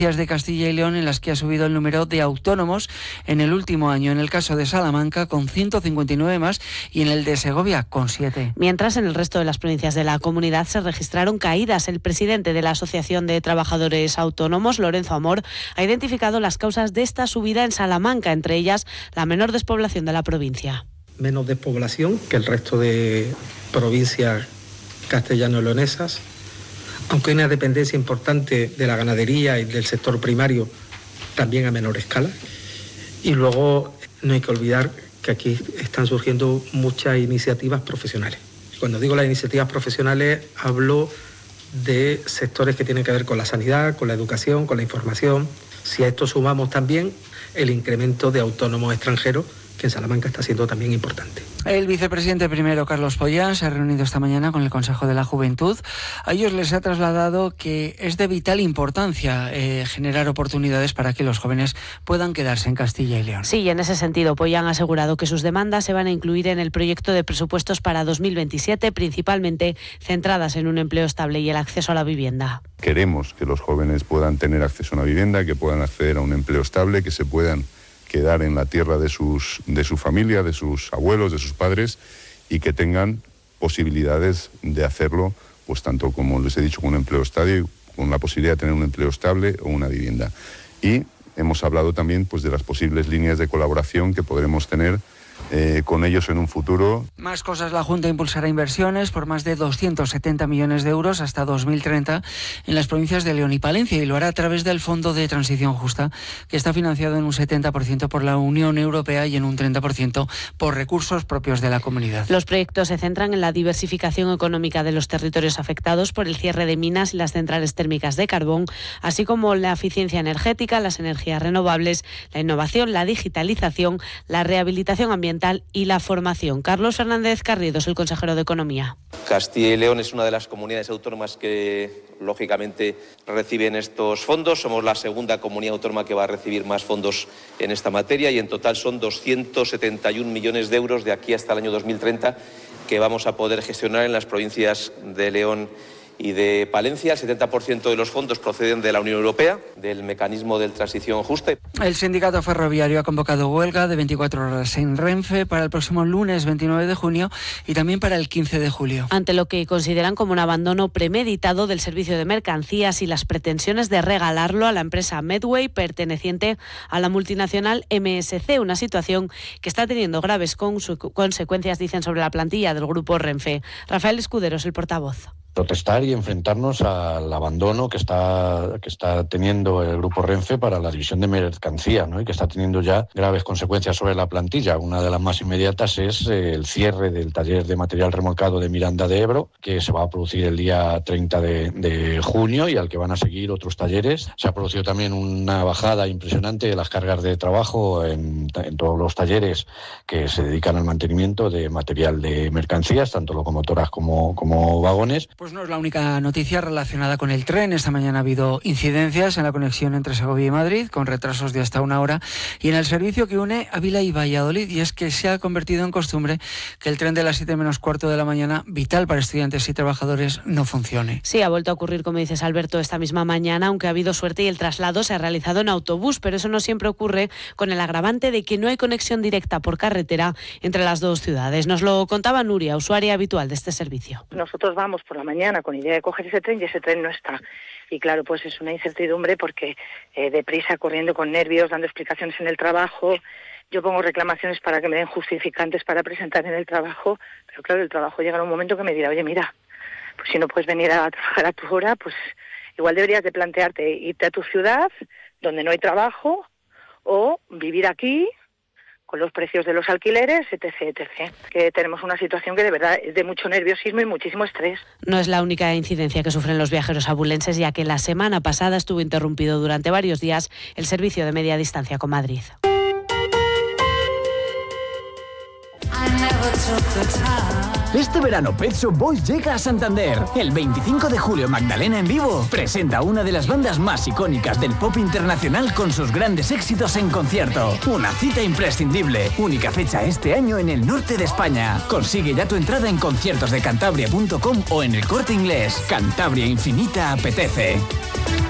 de Castilla y León en las que ha subido el número de autónomos en el último año. En el caso de Salamanca con 159 más y en el de Segovia con 7. Mientras en el resto de las provincias de la comunidad se registraron caídas. El presidente de la Asociación de Trabajadores Autónomos, Lorenzo Amor, ha identificado las causas de esta subida en Salamanca, entre ellas la menor despoblación de la provincia. Menos despoblación que el resto de provincias castellano-leonesas, aunque hay una dependencia importante de la ganadería y del sector primario, también a menor escala. Y luego no hay que olvidar que aquí están surgiendo muchas iniciativas profesionales. Cuando digo las iniciativas profesionales, hablo de sectores que tienen que ver con la sanidad, con la educación, con la información. Si a esto sumamos también el incremento de autónomos extranjeros, que en Salamanca está siendo también importante. El vicepresidente primero, Carlos Pollán, se ha reunido esta mañana con el Consejo de la Juventud. A ellos les ha trasladado que es de vital importancia generar oportunidades para que los jóvenes puedan quedarse en Castilla y León. Sí, y en ese sentido, Pollán ha asegurado que sus demandas se van a incluir en el proyecto de presupuestos para 2027, principalmente centradas en un empleo estable y el acceso a la vivienda. Queremos que los jóvenes puedan tener acceso a una vivienda, que puedan acceder a un empleo estable, que se puedan quedar en la tierra de su familia, de sus abuelos, de sus padres, y que tengan posibilidades de hacerlo, pues tanto como les he dicho, con un empleo estable, con la posibilidad de tener un empleo estable o una vivienda. Y hemos hablado también pues de las posibles líneas de colaboración que podremos tener con ellos en un futuro. Más cosas, la Junta impulsará inversiones por más de 270 millones de euros hasta 2030 en las provincias de León y Palencia, y lo hará a través del Fondo de Transición Justa, que está financiado en un 70% por la Unión Europea y en un 30% por recursos propios de la comunidad. Los proyectos se centran en la diversificación económica de los territorios afectados por el cierre de minas y las centrales térmicas de carbón, así como la eficiencia energética, las energías renovables, la innovación, la digitalización, la rehabilitación ambiental y la formación. Carlos Fernández Carriedo es el consejero de Economía. Castilla y León es una de las comunidades autónomas que, lógicamente, reciben estos fondos. Somos la segunda comunidad autónoma que va a recibir más fondos en esta materia y en total son 271 millones de euros de aquí hasta el año 2030 que vamos a poder gestionar en las provincias de León y de Palencia. El 70% de los fondos proceden de la Unión Europea, del mecanismo de transición justa. El sindicato ferroviario ha convocado huelga de 24 horas en Renfe para el próximo lunes 29 de junio y también para el 15 de julio. Ante lo que consideran como un abandono premeditado del servicio de mercancías y las pretensiones de regalarlo a la empresa Medway, perteneciente a la multinacional MSC, una situación que está teniendo graves consecuencias, dicen, sobre la plantilla del grupo Renfe. Rafael Escudero es el portavoz. Protestar y enfrentarnos al abandono que está teniendo el grupo Renfe para la división de mercancía, ¿no? Y que está teniendo ya graves consecuencias sobre la plantilla. Una de las más inmediatas es el cierre del taller de material remolcado de Miranda de Ebro, que se va a producir el día 30 de junio y al que van a seguir otros talleres. Se ha producido también una bajada impresionante de las cargas de trabajo en todos los talleres que se dedican al mantenimiento de material de mercancías, tanto locomotoras como vagones. Pues no es la única noticia relacionada con el tren. Esta mañana ha habido incidencias en la conexión entre Segovia y Madrid, con retrasos de hasta 1 hora, y en el servicio que une Ávila y Valladolid. Y es que se ha convertido en costumbre que el tren de las 7 menos cuarto de la mañana, vital para estudiantes y trabajadores, no funcione. Sí, ha vuelto a ocurrir, como dices, Alberto, esta misma mañana, aunque ha habido suerte y el traslado se ha realizado en autobús, pero eso no siempre ocurre, con el agravante de que no hay conexión directa por carretera entre las dos ciudades. Nos lo contaba Nuria, usuaria habitual de este servicio. Nosotros vamos por la mañana con idea de coger ese tren y ese tren no está. Y claro, pues es una incertidumbre porque deprisa, corriendo con nervios, dando explicaciones en el trabajo. Yo pongo reclamaciones para que me den justificantes para presentar en el trabajo, pero claro, el trabajo llega a un momento que me dirá, oye, mira, pues si no puedes venir a trabajar a tu hora, pues igual deberías de plantearte irte a tu ciudad, donde no hay trabajo, o vivir aquí, con los precios de los alquileres, etc. Que tenemos una situación que de verdad es de mucho nerviosismo y muchísimo estrés. No es la única incidencia que sufren los viajeros abulenses, ya que la semana pasada estuvo interrumpido durante varios días el servicio de media distancia con Madrid. Este verano Pet Shop Boys llega a Santander. El 25 de julio Magdalena en vivo presenta a una de las bandas más icónicas del pop internacional con sus grandes éxitos en concierto. Una cita imprescindible. Única fecha este año en el norte de España. Consigue ya tu entrada en conciertosdecantabria.com o en El Corte Inglés. Cantabria Infinita apetece.